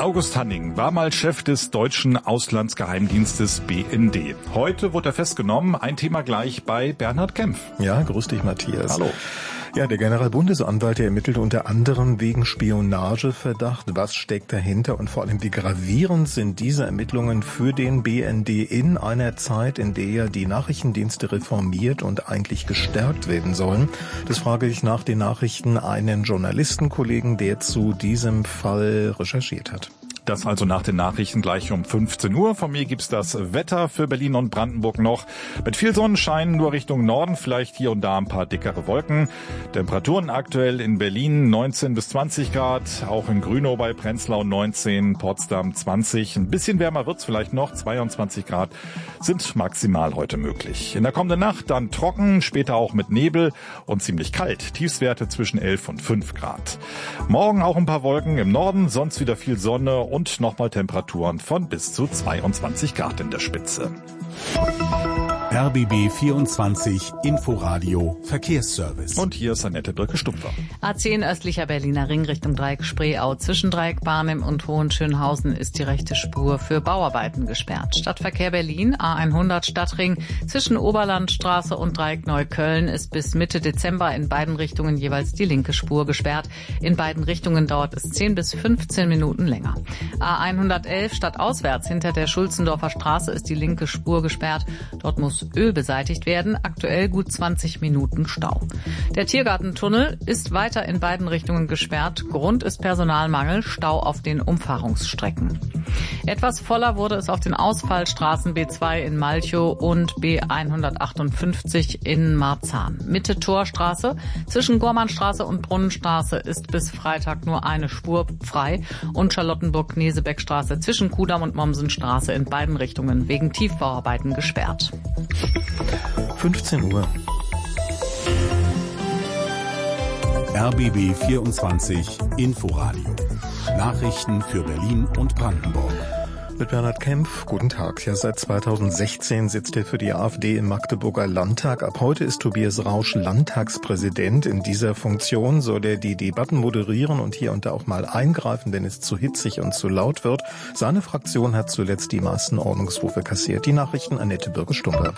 August Hanning war mal Chef des deutschen Auslandsgeheimdienstes BND. Heute wurde er festgenommen. Ein Thema gleich bei Bernhard Kempf. Ja, grüß dich, Matthias. Hallo. Ja, der Generalbundesanwalt, der ermittelt unter anderem wegen Spionageverdacht. Was steckt dahinter und vor allem wie gravierend sind diese Ermittlungen für den BND in einer Zeit, in der ja die Nachrichtendienste reformiert und eigentlich gestärkt werden sollen? Das frage ich nach den Nachrichten einen Journalistenkollegen, der zu diesem Fall recherchiert hat. Das also nach den Nachrichten gleich um 15 Uhr. Von mir gibt's das Wetter für Berlin und Brandenburg noch. Mit viel Sonnenschein, nur Richtung Norden, vielleicht hier und da ein paar dickere Wolken. Temperaturen aktuell in Berlin 19 bis 20 Grad, auch in Grünow bei Prenzlau 19, Potsdam 20. Ein bisschen wärmer wird's vielleicht noch, 22 Grad sind maximal heute möglich. In der kommenden Nacht dann trocken, später auch mit Nebel und ziemlich kalt. Tiefstwerte zwischen 11 und 5 Grad. Morgen auch ein paar Wolken im Norden, sonst wieder viel Sonne und nochmal Temperaturen von bis zu 22 Grad in der Spitze. RBB 24 Inforadio Verkehrsservice. Und hier ist Annette Birke-Stumpfer. A10 östlicher Berliner Ring Richtung Dreieck Spreeau. Zwischen Dreieck Barnim und Hohenschönhausen ist die rechte Spur für Bauarbeiten gesperrt. Stadtverkehr Berlin, A100 Stadtring. Zwischen Oberlandstraße und Dreieck Neukölln ist bis Mitte Dezember in beiden Richtungen jeweils die linke Spur gesperrt. In beiden Richtungen dauert es 10 bis 15 Minuten länger. A111 stadtauswärts hinter der Schulzendorfer Straße ist die linke Spur gesperrt. Dort muss Öl beseitigt werden, aktuell gut 20 Minuten Stau. Der Tiergartentunnel ist weiter in beiden Richtungen gesperrt. Grund ist Personalmangel, Stau auf den Umfahrungsstrecken. Etwas voller wurde es auf den Ausfallstraßen B2 in Malchow und B158 in Marzahn. Mitte Torstraße, zwischen Gormannstraße und Brunnenstraße ist bis Freitag nur eine Spur frei und Charlottenburg-Knesebeckstraße zwischen Kudamm und Mommsenstraße in beiden Richtungen wegen Tiefbauarbeiten gesperrt. 15 Uhr. RBB 24 Inforadio. Nachrichten für Berlin und Brandenburg. Mit Bernhard Kempf, guten Tag. Ja, seit 2016 sitzt er für die AfD im Magdeburger Landtag. Ab heute ist Tobias Rausch Landtagspräsident. In dieser Funktion soll er die Debatten moderieren und hier und da auch mal eingreifen, wenn es zu hitzig und zu laut wird. Seine Fraktion hat zuletzt die meisten Ordnungsrufe kassiert. Die Nachrichten Annette Birke-Stumpfer.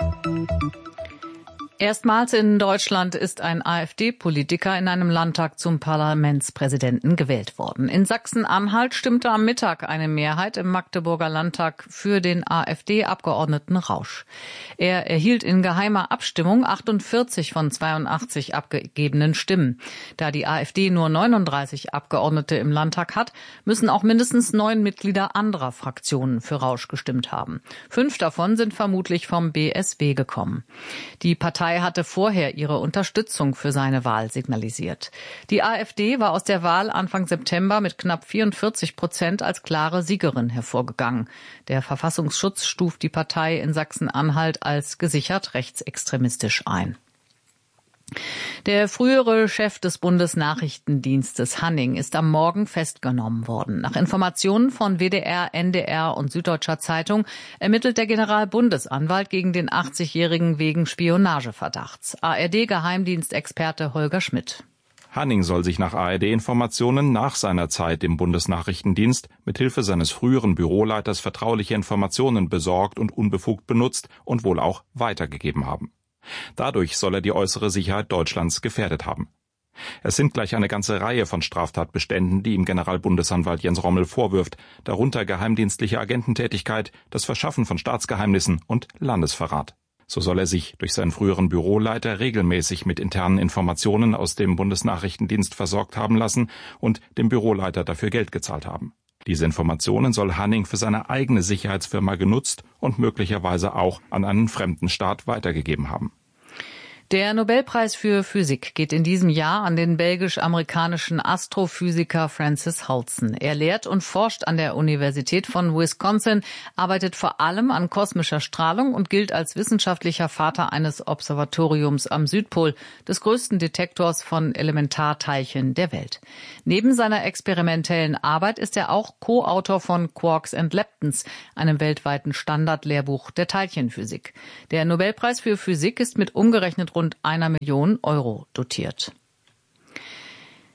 Erstmals in Deutschland ist ein AfD-Politiker in einem Landtag zum Parlamentspräsidenten gewählt worden. In Sachsen-Anhalt stimmte am Mittag eine Mehrheit im Magdeburger Landtag für den AfD-Abgeordneten Rausch. Er erhielt in geheimer Abstimmung 48 von 82 abgegebenen Stimmen. Da die AfD nur 39 Abgeordnete im Landtag hat, müssen auch mindestens 9 Mitglieder anderer Fraktionen für Rausch gestimmt haben. 5 davon sind vermutlich vom BSW gekommen. Die Partei hatte vorher ihre Unterstützung für seine Wahl signalisiert. Die AfD war aus der Wahl Anfang September mit knapp 44% als klare Siegerin hervorgegangen. Der Verfassungsschutz stuft die Partei in Sachsen-Anhalt als gesichert rechtsextremistisch ein. Der frühere Chef des Bundesnachrichtendienstes Hanning ist am Morgen festgenommen worden. Nach Informationen von WDR, NDR und Süddeutscher Zeitung ermittelt der Generalbundesanwalt gegen den 80-Jährigen wegen Spionageverdachts. ARD-Geheimdienstexperte Holger Schmidt. Hanning soll sich nach ARD-Informationen nach seiner Zeit im Bundesnachrichtendienst mithilfe seines früheren Büroleiters vertrauliche Informationen besorgt und unbefugt benutzt und wohl auch weitergegeben haben. Dadurch soll er die äußere Sicherheit Deutschlands gefährdet haben. Es sind gleich eine ganze Reihe von Straftatbeständen, die ihm Generalbundesanwalt Jens Rommel vorwirft, darunter geheimdienstliche Agententätigkeit, das Verschaffen von Staatsgeheimnissen und Landesverrat. So soll er sich durch seinen früheren Büroleiter regelmäßig mit internen Informationen aus dem Bundesnachrichtendienst versorgt haben lassen und dem Büroleiter dafür Geld gezahlt haben. Diese Informationen soll Hanning für seine eigene Sicherheitsfirma genutzt und möglicherweise auch an einen fremden Staat weitergegeben haben. Der Nobelpreis für Physik geht in diesem Jahr an den belgisch-amerikanischen Astrophysiker Francis Holson. Er lehrt und forscht an der Universität von Wisconsin, arbeitet vor allem an kosmischer Strahlung und gilt als wissenschaftlicher Vater eines Observatoriums am Südpol, des größten Detektors von Elementarteilchen der Welt. Neben seiner experimentellen Arbeit ist er auch Co-Autor von Quarks and Leptons, einem weltweiten Standardlehrbuch der Teilchenphysik. Der Nobelpreis für Physik ist mit umgerechnet rund 1 Million Euro dotiert.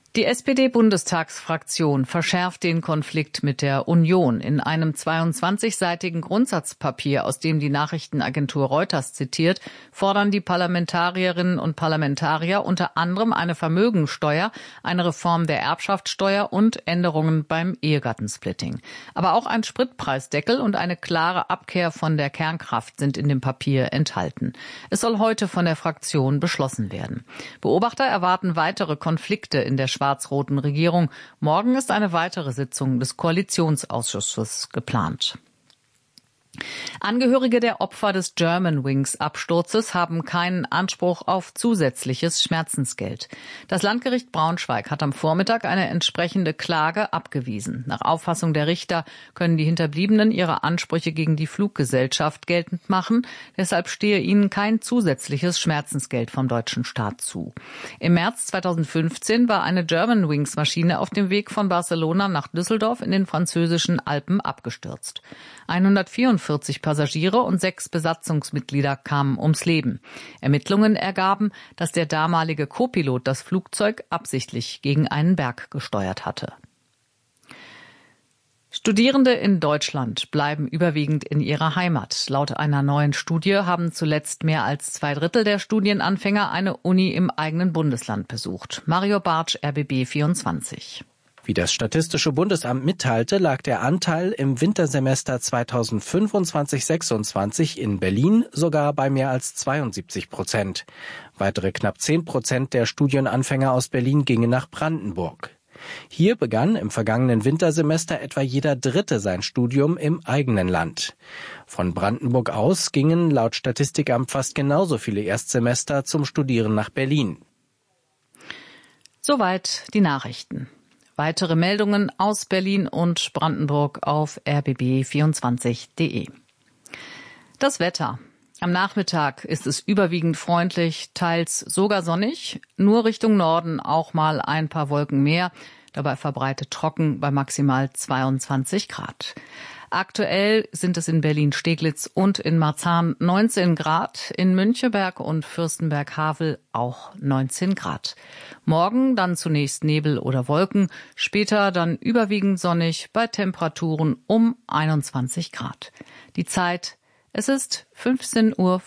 Die SPD-Bundestagsfraktion verschärft den Konflikt mit der Union. In einem 22-seitigen Grundsatzpapier, aus dem die Nachrichtenagentur Reuters zitiert, fordern die Parlamentarierinnen und Parlamentarier unter anderem eine Vermögensteuer, eine Reform der Erbschaftssteuer und Änderungen beim Ehegattensplitting. Aber auch ein Spritpreisdeckel und eine klare Abkehr von der Kernkraft sind in dem Papier enthalten. Es soll heute von der Fraktion beschlossen werden. Beobachter erwarten weitere Konflikte in der schwarz-roten Regierung. Morgen ist eine weitere Sitzung des Koalitionsausschusses geplant. Angehörige der Opfer des Germanwings-Absturzes haben keinen Anspruch auf zusätzliches Schmerzensgeld. Das Landgericht Braunschweig hat am Vormittag eine entsprechende Klage abgewiesen. Nach Auffassung der Richter können die Hinterbliebenen ihre Ansprüche gegen die Fluggesellschaft geltend machen. Deshalb stehe ihnen kein zusätzliches Schmerzensgeld vom deutschen Staat zu. Im März 2015 war eine Germanwings-Maschine auf dem Weg von Barcelona nach Düsseldorf in den französischen Alpen abgestürzt. 144 Passagiere und 6 Besatzungsmitglieder kamen ums Leben. Ermittlungen ergaben, dass der damalige Co-Pilot das Flugzeug absichtlich gegen einen Berg gesteuert hatte. Studierende in Deutschland bleiben überwiegend in ihrer Heimat. Laut einer neuen Studie haben zuletzt mehr als 2/3 der Studienanfänger eine Uni im eigenen Bundesland besucht. Mario Bartsch, RBB 24. Wie das Statistische Bundesamt mitteilte, lag der Anteil im Wintersemester 2025/26 in Berlin sogar bei mehr als 72%. Weitere knapp 10% der Studienanfänger aus Berlin gingen nach Brandenburg. Hier begann im vergangenen Wintersemester etwa jeder Dritte sein Studium im eigenen Land. Von Brandenburg aus gingen laut Statistikamt fast genauso viele Erstsemester zum Studieren nach Berlin. Soweit die Nachrichten. Weitere Meldungen aus Berlin und Brandenburg auf rbb24.de. Das Wetter. Am Nachmittag ist es überwiegend freundlich, teils sogar sonnig. Nur Richtung Norden auch mal ein paar Wolken mehr. Dabei verbreitet trocken bei maximal 22 Grad. Aktuell sind es in Berlin-Steglitz und in Marzahn 19 Grad, in Müncheberg und Fürstenberg-Havel auch 19 Grad. Morgen dann zunächst Nebel oder Wolken, später dann überwiegend sonnig bei Temperaturen um 21 Grad. Die Zeit, es ist 15:05 Uhr.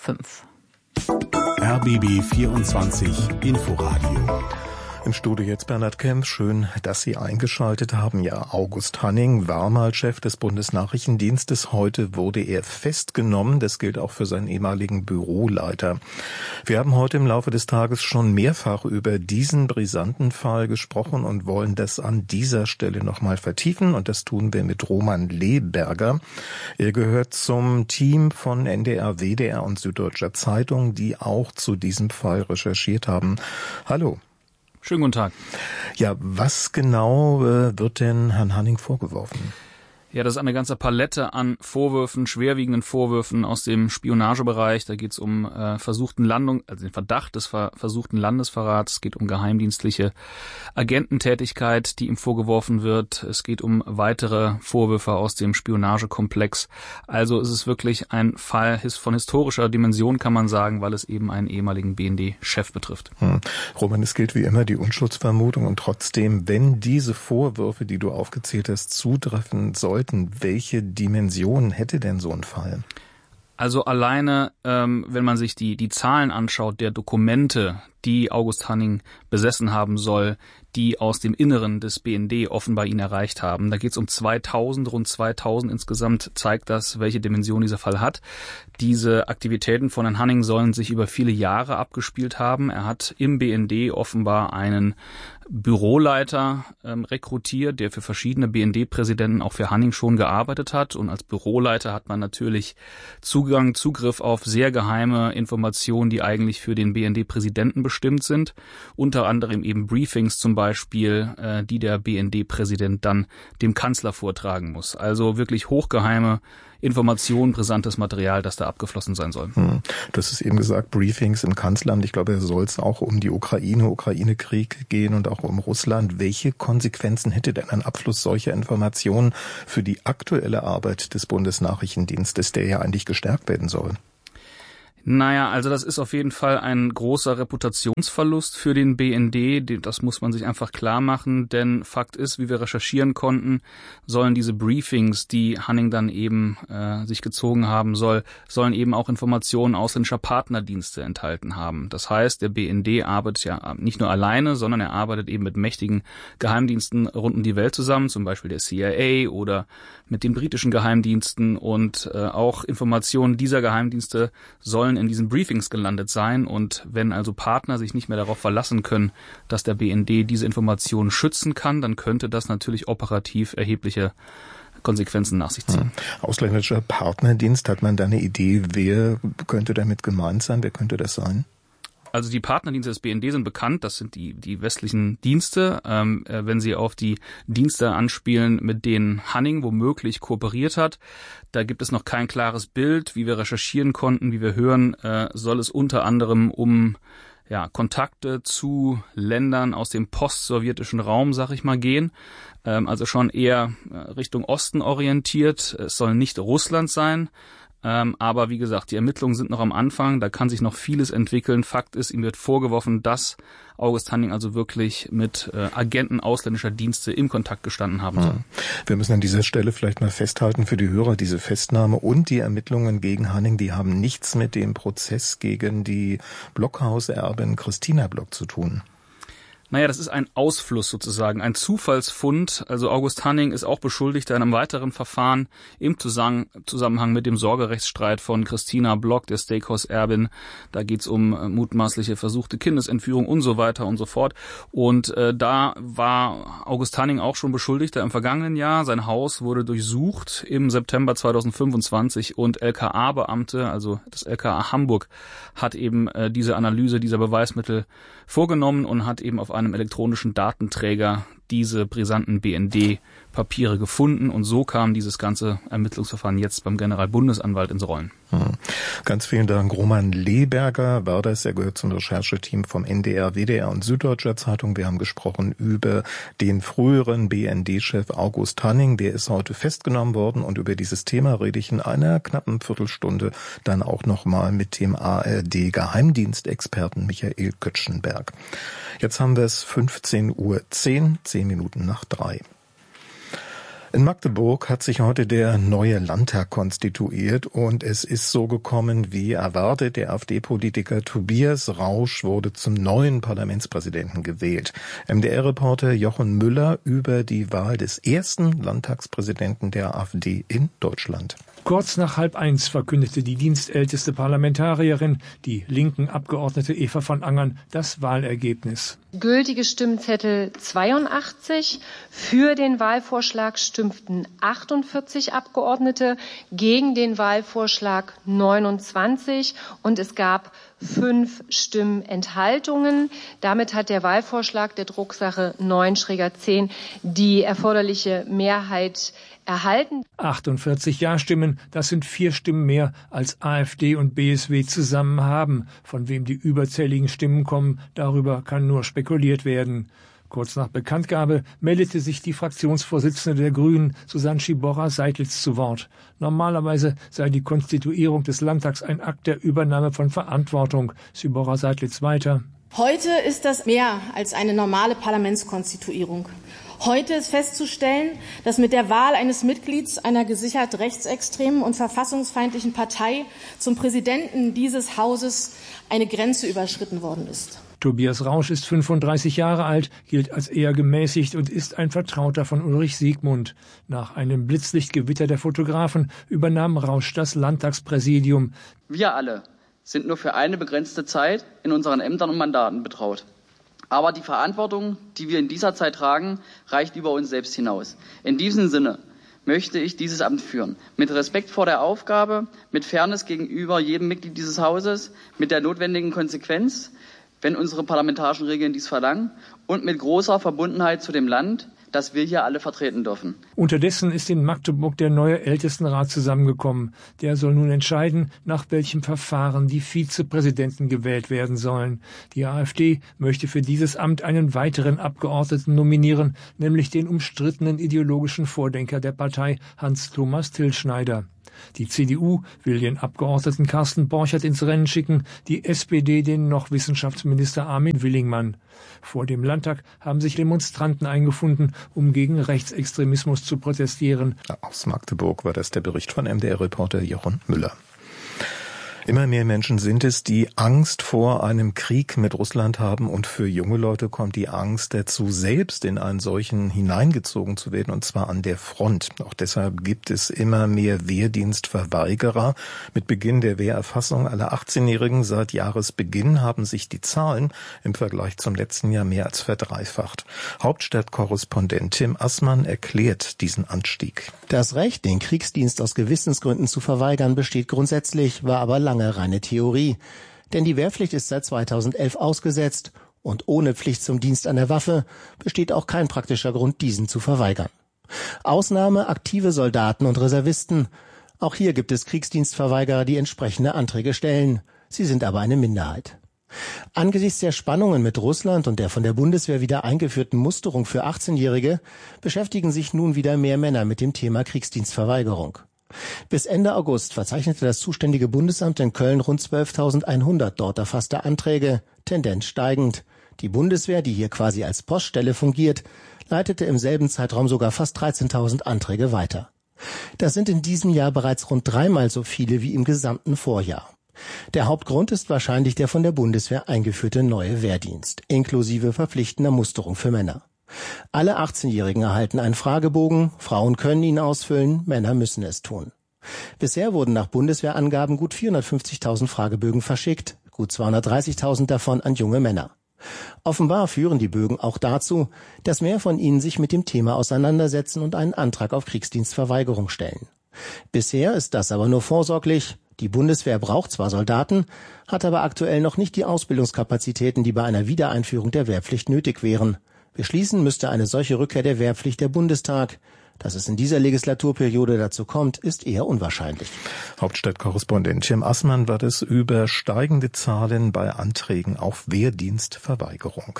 RBB 24 Inforadio. Im Studio jetzt Bernhard Kempf. Schön, dass Sie eingeschaltet haben. Ja, August Hanning war mal Chef des Bundesnachrichtendienstes. Heute wurde er festgenommen. Das gilt auch für seinen ehemaligen Büroleiter. Wir haben heute im Laufe des Tages schon mehrfach über diesen brisanten Fall gesprochen und wollen das an dieser Stelle nochmal vertiefen. Und das tun wir mit Roman Lehberger. Er gehört zum Team von NDR, WDR und Süddeutscher Zeitung, die auch zu diesem Fall recherchiert haben. Hallo. Schönen guten Tag. Ja, was genau wird denn Herrn Hanning vorgeworfen? Ja, das ist eine ganze Palette an Vorwürfen, schwerwiegenden Vorwürfen aus dem Spionagebereich. Da geht es um versuchten Landung, also den Verdacht des versuchten Landesverrats. Es geht um geheimdienstliche Agententätigkeit, die ihm vorgeworfen wird. Es geht um weitere Vorwürfe aus dem Spionagekomplex. Also es ist wirklich ein Fall von historischer Dimension, kann man sagen, weil es eben einen ehemaligen BND-Chef betrifft. Roman, es gilt wie immer die Unschuldsvermutung und trotzdem, wenn diese Vorwürfe, die du aufgezählt hast, zutreffen sollten, welche Dimension hätte denn so ein Fall? Also alleine, wenn man sich die Zahlen anschaut, der Dokumente, die August Hanning besessen haben soll, die aus dem Inneren des BND offenbar ihn erreicht haben. Da geht es um 2000, rund 2000 insgesamt, zeigt das, welche Dimension dieser Fall hat. Diese Aktivitäten von Herrn Hanning sollen sich über viele Jahre abgespielt haben. Er hat im BND offenbar einen Büroleiter rekrutiert, der für verschiedene BND-Präsidenten, auch für Hanning schon gearbeitet hat. Und als Büroleiter hat man natürlich Zugriff auf sehr geheime Informationen, die eigentlich für den BND-Präsidenten bestimmt sind. Unter anderem eben Briefings zum Beispiel, die der BND-Präsident dann dem Kanzler vortragen muss. Also wirklich hochgeheime Informationen, brisantes Material, das da abgeflossen sein soll. Du hast es eben gesagt, Briefings im Kanzleramt. Ich glaube, es soll auch um die Ukraine-Krieg gehen und auch um Russland. Welche Konsequenzen hätte denn ein Abfluss solcher Informationen für die aktuelle Arbeit des Bundesnachrichtendienstes, der ja eigentlich gestärkt werden soll? Naja, also das ist auf jeden Fall ein großer Reputationsverlust für den BND. Das muss man sich einfach klar machen, denn Fakt ist, wie wir recherchieren konnten, sollen diese Briefings, die Hanning dann eben sich gezogen haben soll, sollen eben auch Informationen ausländischer Partnerdienste enthalten haben. Das heißt, der BND arbeitet ja nicht nur alleine, sondern er arbeitet eben mit mächtigen Geheimdiensten rund um die Welt zusammen, zum Beispiel der CIA oder mit den britischen Geheimdiensten, und auch Informationen dieser Geheimdienste sollen in diesen Briefings gelandet sein, und wenn also Partner sich nicht mehr darauf verlassen können, dass der BND diese Informationen schützen kann, dann könnte das natürlich operativ erhebliche Konsequenzen nach sich ziehen. Ausländischer Partnerdienst, hat man da eine Idee, wer könnte damit gemeint sein, wer könnte das sein? Also die Partnerdienste des BND sind bekannt, das sind die westlichen Dienste. Wenn Sie auf die Dienste anspielen, mit denen Hanning womöglich kooperiert hat, da gibt es noch kein klares Bild. Wie wir recherchieren konnten, wie wir hören, soll es unter anderem um Kontakte zu Ländern aus dem post-sowjetischen Raum, sag ich mal, gehen. Also schon eher Richtung Osten orientiert. Es soll nicht Russland sein. Aber wie gesagt, die Ermittlungen sind noch am Anfang, da kann sich noch vieles entwickeln. Fakt ist, ihm wird vorgeworfen, dass August Hanning also wirklich mit Agenten ausländischer Dienste im Kontakt gestanden haben soll. Wir müssen an dieser Stelle vielleicht mal festhalten für die Hörer, diese Festnahme und die Ermittlungen gegen Hanning, die haben nichts mit dem Prozess gegen die Blockhaus-Erbin Christina Block zu tun. Naja, das ist ein Ausfluss sozusagen, ein Zufallsfund. Also August Hanning ist auch beschuldigt in einem weiteren Verfahren im Zusammenhang mit dem Sorgerechtsstreit von Christina Block, der Steakhouse-Erbin. Da geht's um mutmaßliche versuchte Kindesentführung und so weiter und so fort. Und da war August Hanning auch schon Beschuldigter im vergangenen Jahr. Sein Haus wurde durchsucht im September 2025 und LKA-Beamte, also das LKA Hamburg, hat eben diese Analyse dieser Beweismittel vorgenommen und hat eben auf einem elektronischen Datenträger diese brisanten BND-Papiere gefunden, und so kam dieses ganze Ermittlungsverfahren jetzt beim Generalbundesanwalt ins Rollen. Ganz vielen Dank, Roman Lehberger war das. Er gehört zum Rechercheteam vom NDR, WDR und Süddeutscher Zeitung. Wir haben gesprochen über den früheren BND-Chef August Hanning. Der ist heute festgenommen worden, und über dieses Thema rede ich in einer knappen Viertelstunde dann auch nochmal mit dem ARD-Geheimdienstexperten Michael Kötschenberg. Jetzt haben wir es 15:10 Uhr, 10 Minuten nach 3. In Magdeburg hat sich heute der neue Landtag konstituiert, und es ist so gekommen wie erwartet. Der AfD-Politiker Tobias Rausch wurde zum neuen Parlamentspräsidenten gewählt. MDR-Reporter Jochen Müller über die Wahl des ersten Landtagspräsidenten der AfD in Deutschland. Kurz nach 12:30 verkündete die dienstälteste Parlamentarierin, die linken Abgeordnete Eva von Angern, das Wahlergebnis. Gültige Stimmzettel 82. Für den Wahlvorschlag stimmten 48 Abgeordnete, gegen den Wahlvorschlag 29, und es gab 5 Stimmenthaltungen. Damit hat der Wahlvorschlag der Drucksache 9-10 die erforderliche Mehrheit erhalten. 48 Ja-Stimmen, das sind 4 Stimmen mehr als AfD und BSW zusammen haben. Von wem die überzähligen Stimmen kommen, darüber kann nur spekuliert werden. Kurz nach Bekanntgabe meldete sich die Fraktionsvorsitzende der Grünen, Susanne Schiborra-Seidlitz, zu Wort. Normalerweise sei die Konstituierung des Landtags ein Akt der Übernahme von Verantwortung. Schiborra-Seidlitz weiter. Heute ist das mehr als eine normale Parlamentskonstituierung. Heute ist festzustellen, dass mit der Wahl eines Mitglieds einer gesichert rechtsextremen und verfassungsfeindlichen Partei zum Präsidenten dieses Hauses eine Grenze überschritten worden ist. Tobias Rausch ist 35 Jahre alt, gilt als eher gemäßigt und ist ein Vertrauter von Ulrich Siegmund. Nach einem Blitzlichtgewitter der Fotografen übernahm Rausch das Landtagspräsidium. Wir alle sind nur für eine begrenzte Zeit in unseren Ämtern und Mandaten betraut. Aber die Verantwortung, die wir in dieser Zeit tragen, reicht über uns selbst hinaus. In diesem Sinne möchte ich dieses Amt führen. Mit Respekt vor der Aufgabe, mit Fairness gegenüber jedem Mitglied dieses Hauses, mit der notwendigen Konsequenz, wenn unsere parlamentarischen Regeln dies verlangen, und mit großer Verbundenheit zu dem Land, das wir hier alle vertreten dürfen. Unterdessen ist in Magdeburg der neue Ältestenrat zusammengekommen. Der soll nun entscheiden, nach welchem Verfahren die Vizepräsidenten gewählt werden sollen. Die AfD möchte für dieses Amt einen weiteren Abgeordneten nominieren, nämlich den umstrittenen ideologischen Vordenker der Partei, Hans-Thomas Tillschneider. Die CDU will den Abgeordneten Carsten Borchert ins Rennen schicken, die SPD den noch Wissenschaftsminister Armin Willingmann. Vor dem Landtag haben sich Demonstranten eingefunden, um gegen Rechtsextremismus zu protestieren. Aus Magdeburg war das der Bericht von MDR-Reporter Jochen Müller. Immer mehr Menschen sind es, die Angst vor einem Krieg mit Russland haben, und für junge Leute kommt die Angst dazu, selbst in einen solchen hineingezogen zu werden, und zwar an der Front. Auch deshalb gibt es immer mehr Wehrdienstverweigerer. Mit Beginn der Wehrerfassung aller 18-Jährigen seit Jahresbeginn haben sich die Zahlen im Vergleich zum letzten Jahr mehr als verdreifacht. Hauptstadtkorrespondent Tim Assmann erklärt diesen Anstieg. Das Recht, den Kriegsdienst aus Gewissensgründen zu verweigern, besteht grundsätzlich, war aber lange reine Theorie. Denn die Wehrpflicht ist seit 2011 ausgesetzt und ohne Pflicht zum Dienst an der Waffe besteht auch kein praktischer Grund, diesen zu verweigern. Ausnahme aktive Soldaten und Reservisten. Auch hier gibt es Kriegsdienstverweigerer, die entsprechende Anträge stellen. Sie sind aber eine Minderheit. Angesichts der Spannungen mit Russland und der von der Bundeswehr wieder eingeführten Musterung für 18-Jährige beschäftigen sich nun wieder mehr Männer mit dem Thema Kriegsdienstverweigerung. Bis Ende August verzeichnete das zuständige Bundesamt in Köln rund 12.100 dort erfasste Anträge, Tendenz steigend. Die Bundeswehr, die hier quasi als Poststelle fungiert, leitete im selben Zeitraum sogar fast 13.000 Anträge weiter. Das sind in diesem Jahr bereits rund 3-mal so viele wie im gesamten Vorjahr. Der Hauptgrund ist wahrscheinlich der von der Bundeswehr eingeführte neue Wehrdienst, inklusive verpflichtender Musterung für Männer. Alle 18-Jährigen erhalten einen Fragebogen, Frauen können ihn ausfüllen, Männer müssen es tun. Bisher wurden nach Bundeswehrangaben gut 450.000 Fragebögen verschickt, gut 230.000 davon an junge Männer. Offenbar führen die Bögen auch dazu, dass mehr von ihnen sich mit dem Thema auseinandersetzen und einen Antrag auf Kriegsdienstverweigerung stellen. Bisher ist das aber nur vorsorglich. Die Bundeswehr braucht zwar Soldaten, hat aber aktuell noch nicht die Ausbildungskapazitäten, die bei einer Wiedereinführung der Wehrpflicht nötig wären. Beschließen müsste eine solche Rückkehr der Wehrpflicht der Bundestag. Dass es in dieser Legislaturperiode dazu kommt, ist eher unwahrscheinlich. Hauptstadtkorrespondent Tim Assmann war das über steigende Zahlen bei Anträgen auf Wehrdienstverweigerung.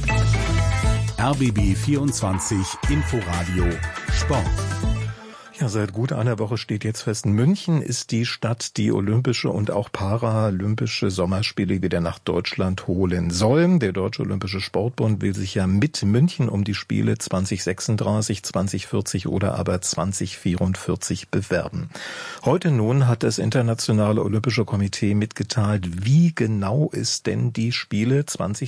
RBB 24 Inforadio Sport. Ja, seit gut einer Woche steht jetzt fest, München ist die Stadt, die olympische und auch paralympische Sommerspiele wieder nach Deutschland holen soll. Der Deutsche Olympische Sportbund will sich ja mit München um die Spiele 2036, 2040 oder aber 2044 bewerben. Heute nun hat das Internationale Olympische Komitee mitgeteilt, wie genau es denn die Spiele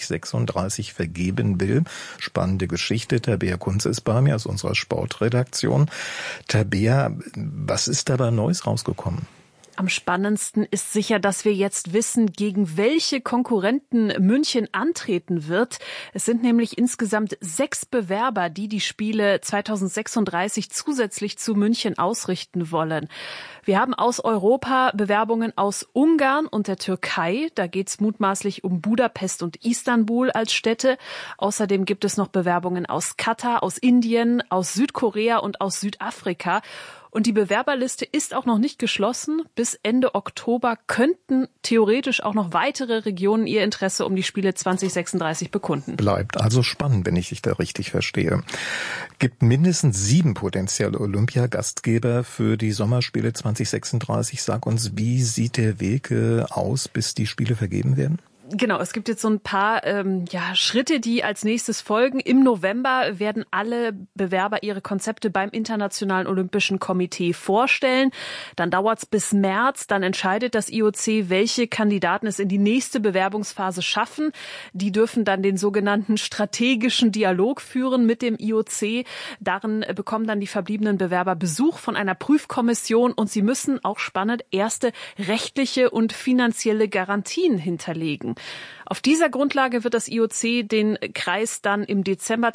2036 vergeben will. Spannende Geschichte. Tabea Kunze ist bei mir aus unserer Sportredaktion. Tabea, was ist dabei Neues rausgekommen? Am spannendsten ist sicher, dass wir jetzt wissen, gegen welche Konkurrenten München antreten wird. Es sind nämlich insgesamt 6 Bewerber, die die Spiele 2036 zusätzlich zu München ausrichten wollen. Wir haben aus Europa Bewerbungen aus Ungarn und der Türkei. Da geht es mutmaßlich um Budapest und Istanbul als Städte. Außerdem gibt es noch Bewerbungen aus Katar, aus Indien, aus Südkorea und aus Südafrika. Und die Bewerberliste ist auch noch nicht geschlossen. Bis Ende Oktober könnten theoretisch auch noch weitere Regionen ihr Interesse um die Spiele 2036 bekunden. Bleibt also spannend, wenn ich dich da richtig verstehe. Gibt mindestens 7 potenzielle Olympiagastgeber für die Sommerspiele 2036. Sag uns, wie sieht der Weg aus, bis die Spiele vergeben werden? Genau, es gibt jetzt so ein paar Schritte, die als nächstes folgen. Im November werden alle Bewerber ihre Konzepte beim Internationalen Olympischen Komitee vorstellen. Dann dauert's bis März. Dann entscheidet das IOC, welche Kandidaten es in die nächste Bewerbungsphase schaffen. Die dürfen dann den sogenannten strategischen Dialog führen mit dem IOC. Darin bekommen dann die verbliebenen Bewerber Besuch von einer Prüfkommission und sie müssen, auch spannend, erste rechtliche und finanzielle Garantien hinterlegen. Auf dieser Grundlage wird das IOC den Kreis dann im Dezember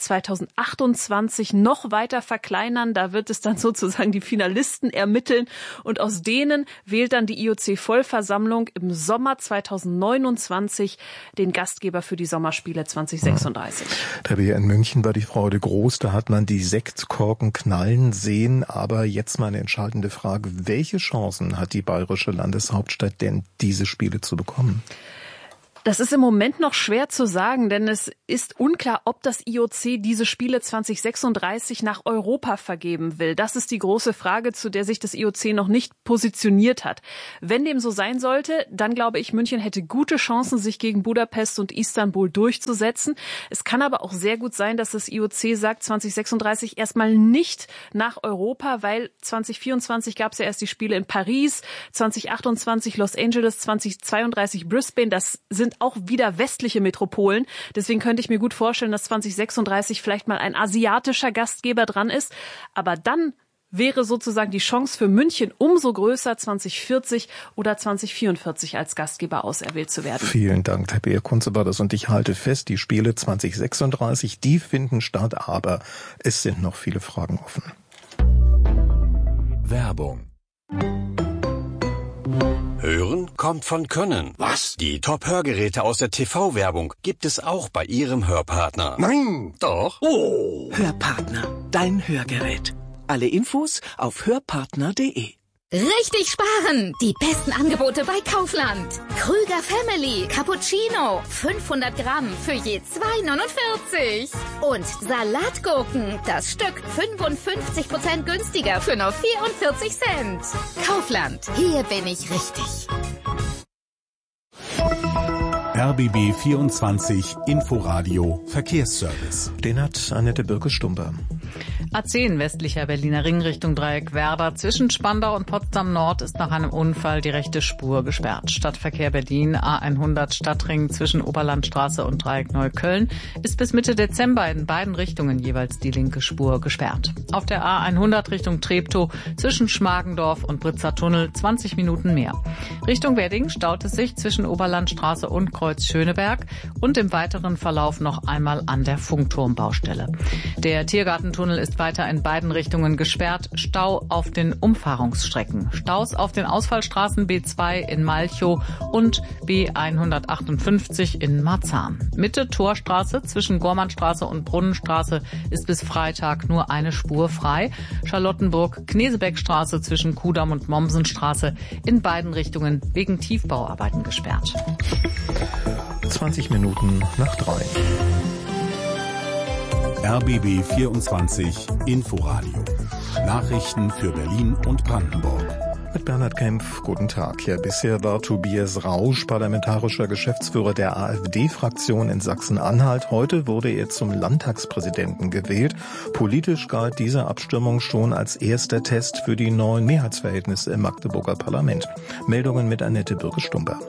2028 noch weiter verkleinern. Da wird es dann sozusagen die Finalisten ermitteln und aus denen wählt dann die IOC-Vollversammlung im Sommer 2029 den Gastgeber für die Sommerspiele 2036. Tabea, in München war die Freude groß, da hat man die Sektkorken knallen sehen. Aber jetzt mal eine entscheidende Frage, welche Chancen hat die bayerische Landeshauptstadt denn, diese Spiele zu bekommen? Das ist im Moment noch schwer zu sagen, denn es ist unklar, ob das IOC diese Spiele 2036 nach Europa vergeben will. Das ist die große Frage, zu der sich das IOC noch nicht positioniert hat. Wenn dem so sein sollte, dann glaube ich, München hätte gute Chancen, sich gegen Budapest und Istanbul durchzusetzen. Es kann aber auch sehr gut sein, dass das IOC sagt, 2036 erstmal nicht nach Europa, weil 2024 gab es ja erst die Spiele in Paris, 2028 Los Angeles, 2032 Brisbane. Das sind auch wieder westliche Metropolen. Deswegen könnte ich mir gut vorstellen, dass 2036 vielleicht mal ein asiatischer Gastgeber dran ist. Aber dann wäre sozusagen die Chance für München umso größer, 2040 oder 2044 als Gastgeber auserwählt zu werden. Vielen Dank, Tabea Kunze war das. Und ich halte fest, die Spiele 2036, die finden statt, aber es sind noch viele Fragen offen. Werbung. Hören kommt von Können. Was? Die Top-Hörgeräte aus der TV-Werbung gibt es auch bei Ihrem Hörpartner. Nein, doch. Oh. Hörpartner, dein Hörgerät. Alle Infos auf hörpartner.de. Richtig sparen! Die besten Angebote bei Kaufland. Krüger Family Cappuccino 500 Gramm für je 2,49. Und Salatgurken, das Stück 55% günstiger für nur 44 Cent. Kaufland, hier bin ich richtig. RBB 24 Inforadio Verkehrsservice. Den hat Annette Birke-Stumper. A10 westlicher Berliner Ring Richtung Dreieck Werder. Zwischen Spandau und Potsdam Nord ist nach einem Unfall die rechte Spur gesperrt. Stadtverkehr Berlin, A100 Stadtring zwischen Oberlandstraße und Dreieck Neukölln ist bis Mitte Dezember in beiden Richtungen jeweils die linke Spur gesperrt. Auf der A100 Richtung Treptow zwischen Schmargendorf und Britzer Tunnel 20 Minuten mehr. Richtung Wedding staut es sich zwischen Oberlandstraße und Kreuz Schöneberg und im weiteren Verlauf noch einmal an der Funkturmbaustelle. Der Tiergartentunnel ist weiter in beiden Richtungen gesperrt. Stau auf den Umfahrungsstrecken. Staus auf den Ausfallstraßen B2 in Malchow und B158 in Marzahn. Mitte Torstraße zwischen Gormannstraße und Brunnenstraße ist bis Freitag nur eine Spur frei. Charlottenburg-Knesebeckstraße zwischen Kudamm und Mommsenstraße in beiden Richtungen wegen Tiefbauarbeiten gesperrt. 20 Minuten nach 3. RBB 24 Inforadio. Nachrichten für Berlin und Brandenburg. Mit Bernhard Kempf, guten Tag. Ja, bisher war Tobias Rausch parlamentarischer Geschäftsführer der AfD-Fraktion in Sachsen-Anhalt. Heute wurde er zum Landtagspräsidenten gewählt. Politisch galt diese Abstimmung schon als erster Test für die neuen Mehrheitsverhältnisse im Magdeburger Parlament. Meldungen mit Annette Birke-Stumper.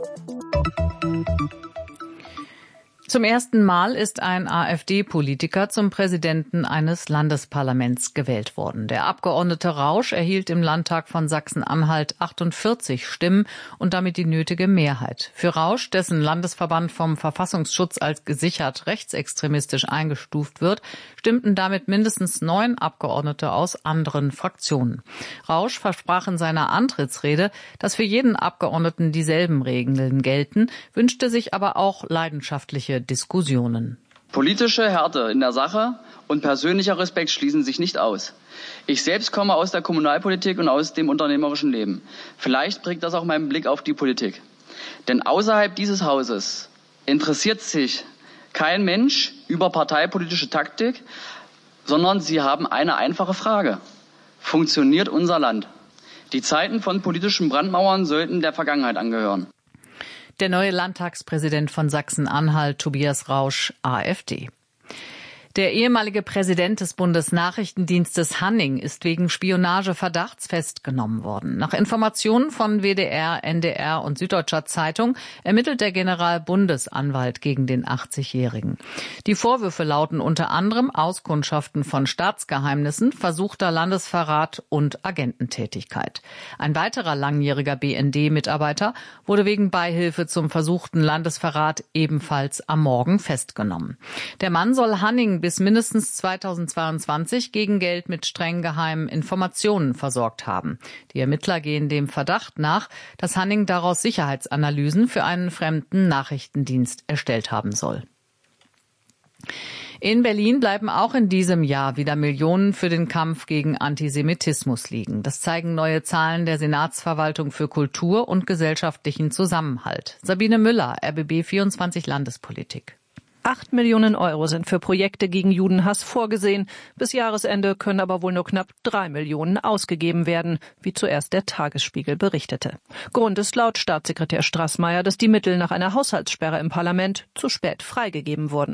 Zum ersten Mal ist ein AfD-Politiker zum Präsidenten eines Landesparlaments gewählt worden. Der Abgeordnete Rausch erhielt im Landtag von Sachsen-Anhalt 48 Stimmen und damit die nötige Mehrheit. Für Rausch, dessen Landesverband vom Verfassungsschutz als gesichert rechtsextremistisch eingestuft wird, stimmten damit mindestens 9 Abgeordnete aus anderen Fraktionen. Rausch versprach in seiner Antrittsrede, dass für jeden Abgeordneten dieselben Regeln gelten, wünschte sich aber auch leidenschaftliche Diskussionen. Politische Härte in der Sache und persönlicher Respekt schließen sich nicht aus. Ich selbst komme aus der Kommunalpolitik und aus dem unternehmerischen Leben. Vielleicht prägt das auch meinen Blick auf die Politik. Denn außerhalb dieses Hauses interessiert sich kein Mensch über parteipolitische Taktik, sondern sie haben eine einfache Frage. Funktioniert unser Land? Die Zeiten von politischen Brandmauern sollten der Vergangenheit angehören. Der neue Landtagspräsident von Sachsen-Anhalt, Tobias Rausch, AfD. Der ehemalige Präsident des Bundesnachrichtendienstes Hanning ist wegen Spionageverdachts festgenommen worden. Nach Informationen von WDR, NDR und Süddeutscher Zeitung ermittelt der Generalbundesanwalt gegen den 80-Jährigen. Die Vorwürfe lauten unter anderem Auskundschaften von Staatsgeheimnissen, versuchter Landesverrat und Agententätigkeit. Ein weiterer langjähriger BND-Mitarbeiter wurde wegen Beihilfe zum versuchten Landesverrat ebenfalls am Morgen festgenommen. Der Mann soll Hanning bis mindestens 2022 gegen Geld mit streng geheimen Informationen versorgt haben. Die Ermittler gehen dem Verdacht nach, dass Hanning daraus Sicherheitsanalysen für einen fremden Nachrichtendienst erstellt haben soll. In Berlin bleiben auch in diesem Jahr wieder Millionen für den Kampf gegen Antisemitismus liegen. Das zeigen neue Zahlen der Senatsverwaltung für Kultur und gesellschaftlichen Zusammenhalt. Sabine Müller, RBB 24 Landespolitik. 8 Millionen Euro sind für Projekte gegen Judenhass vorgesehen. Bis Jahresende können aber wohl nur knapp 3 Millionen ausgegeben werden, wie zuerst der Tagesspiegel berichtete. Grund ist laut Staatssekretär Straßmeier, dass die Mittel nach einer Haushaltssperre im Parlament zu spät freigegeben wurden.